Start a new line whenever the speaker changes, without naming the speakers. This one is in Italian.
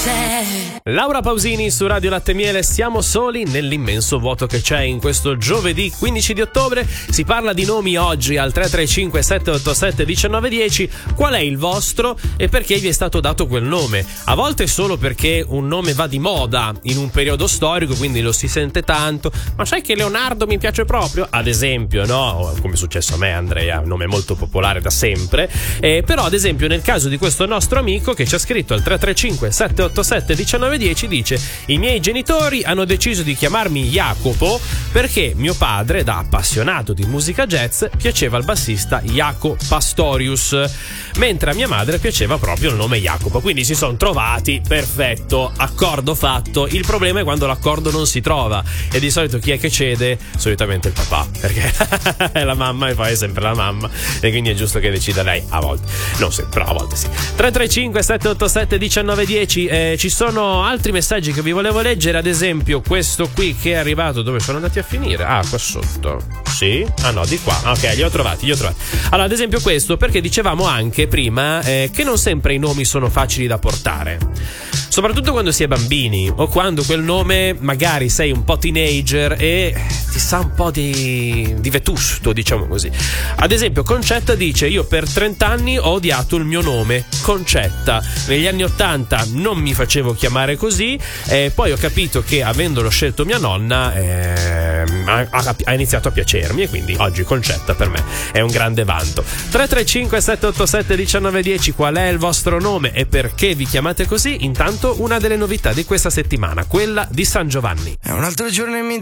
Laura Pausini su Radio Latte Miele, siamo soli nell'immenso vuoto che c'è in questo giovedì 15 di ottobre. Si parla di nomi oggi al 335 787 1910. Qual è il vostro e perché vi è stato dato quel nome? A volte solo perché un nome va di moda in un periodo storico, quindi lo si sente tanto. Ma sai che Leonardo mi piace proprio? Ad esempio, no? Come è successo a me, Andrea, un nome molto popolare da sempre. Però ad esempio nel caso di questo nostro amico che ci ha scritto al 335 787 1910 dice: i miei genitori hanno deciso di chiamarmi Jacopo perché mio padre, da appassionato di musica jazz, piaceva il bassista Jaco Pastorius, mentre a mia madre piaceva proprio il nome Jacopo. Quindi si sono trovati, perfetto, accordo fatto. Il problema è quando l'accordo non si trova, e di solito chi è che cede? Solitamente il papà, perché è la mamma e poi è sempre la mamma, e quindi è giusto che decida lei, a volte, non sempre, però a volte sì. 335 787 1910. Ci sono altri messaggi che vi volevo leggere, ad esempio questo qui che è arrivato. Dove sono andati a finire? Ah, qua sotto. Sì? Ah no, di qua. Ok, li ho trovati. Allora, ad esempio questo, perché dicevamo anche prima che non sempre i nomi sono facili da portare, soprattutto quando si è bambini o quando quel nome magari sei un po' teenager e ti sa un po' di vetusto, diciamo così. Ad esempio Concetta dice: io per 30 anni ho odiato il mio nome, Concetta. Negli anni 80 non mi facevo chiamare così, poi ho capito che avendolo scelto mia nonna ha iniziato a piacermi, e quindi oggi Concetta per me è un grande vanto. 335 787 1910. Qual è il vostro nome e perché vi chiamate così? Intanto una delle novità di questa settimana, quella di San Giovanni.
È un altro giorno e mi